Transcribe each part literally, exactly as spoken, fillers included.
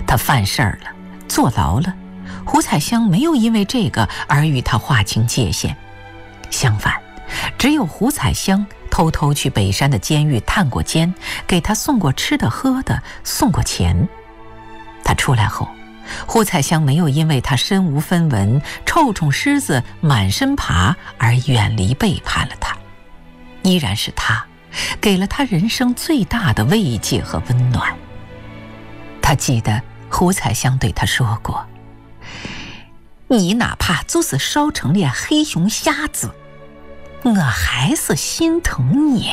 他犯事儿了，坐牢了，胡彩香没有因为这个而与他划清界限，相反，只有胡彩香偷偷去北山的监狱探过监，给他送过吃的喝的，送过钱。他出来后，胡彩香没有因为他身无分文、臭虫虱子满身爬而远离背叛了他，依然是他给了他人生最大的慰藉和温暖。他记得胡彩香对他说过，你哪怕就是烧成了黑熊瞎子，我还是心疼你。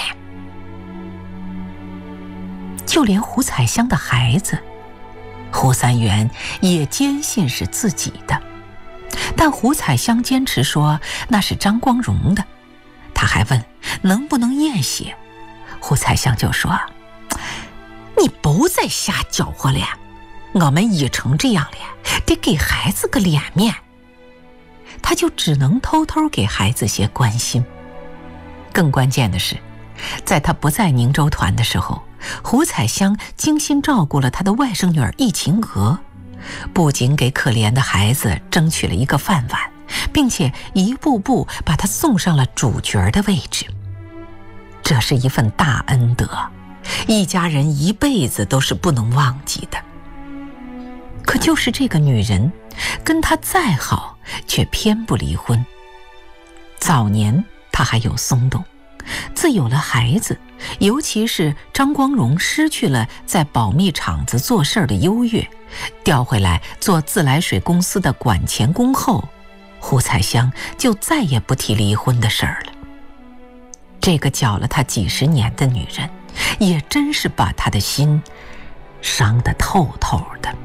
就连胡彩香的孩子胡三元也坚信是自己的，但胡彩香坚持说那是张光荣的。他还问能不能验血，胡彩香就说，你不再瞎搅和了，我们已成这样了，得给孩子个脸面。他就只能偷偷给孩子些关心。更关键的是，在他不在宁州团的时候，胡彩香精心照顾了他的外甥女儿易晴娥，不仅给可怜的孩子争取了一个饭碗，并且一步步把他送上了主角的位置。这是一份大恩德，一家人一辈子都是不能忘记的。可就是这个女人，跟他再好，却偏不离婚。早年他还有松动，自有了孩子，尤其是张光荣失去了在保密厂子做事的优越，调回来做自来水公司的管钳工后，胡彩香就再也不提离婚的事儿了。这个搅了他几十年的女人，也真是把他的心伤得透透的。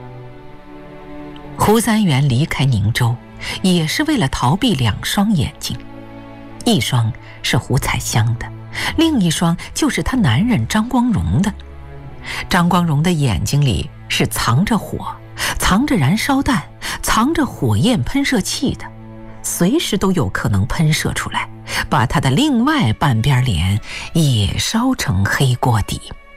胡三元离开宁州，也是为了逃避两双眼睛，一双是胡彩香的，另一双就是他男人张光荣的。张光荣的眼睛里是藏着火，藏着燃烧弹，藏着火焰喷射器的，随时都有可能喷射出来，把他的另外半边脸也烧成黑锅底。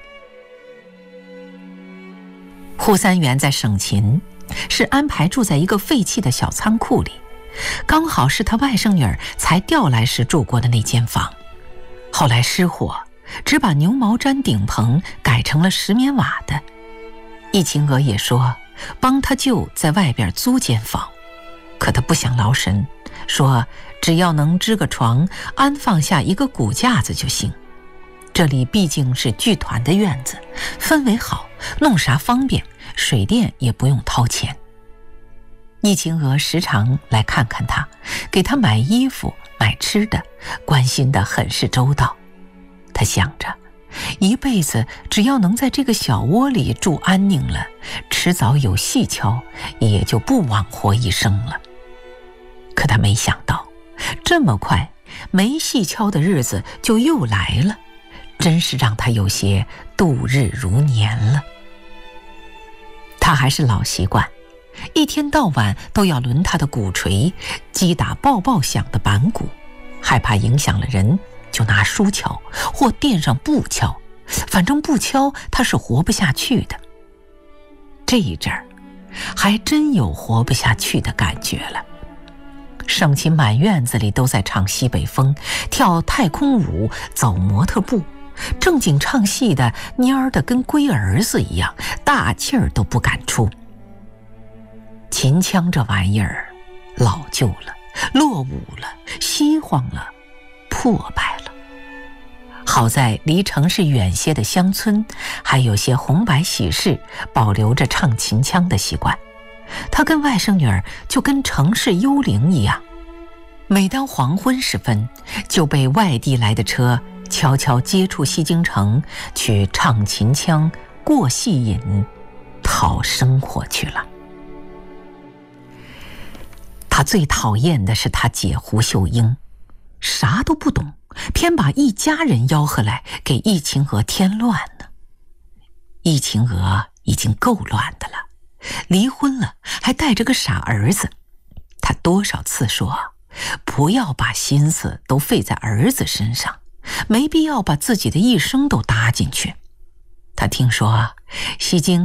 胡三元在省勤是安排住在一个废弃的小仓库里，刚好是他外甥女儿才调来时住过的那间房。后来失火，只把牛毛毡顶棚改成了石棉瓦的。易晴娥也说帮他舅在外边租间房，可他不想劳神，说只要能支个床，安放下一个骨架子就行。这里毕竟是剧团的院子，氛围好，弄啥方便，水电也不用掏钱。易晴娥时常来看看他，给他买衣服买吃的，关心得很是周到。他想着一辈子只要能在这个小窝里住安宁了，迟早有戏敲，也就不枉活一生了。可他没想到这么快没戏敲的日子就又来了，真是让他有些度日如年了。他还是老习惯，一天到晚都要抡他的鼓槌，击打爆爆响的板鼓，害怕影响了人，就拿书敲或垫上布敲，反正不敲他是活不下去的。这一阵儿还真有活不下去的感觉了。省亲满院子里都在唱西北风，跳太空舞，走模特步，正经唱戏的蔫儿的跟龟儿子一样，大气儿都不敢出。秦腔这玩意儿老旧了，落伍了，稀荒了，破败了。好在离城市远些的乡村，还有些红白喜事保留着唱秦腔的习惯。他跟外甥女儿就跟城市幽灵一样，每当黄昏时分，就被外地来的车悄悄接触西京城，去唱秦腔、过戏瘾、讨生活去了。他最讨厌的是他姐胡秀英，啥都不懂，偏把一家人吆喝来给易晴娥添乱呢。易晴娥已经够乱的了，离婚了还带着个傻儿子。他多少次说不要把心思都费在儿子身上，没必要把自己的一生都搭进去。他听说西京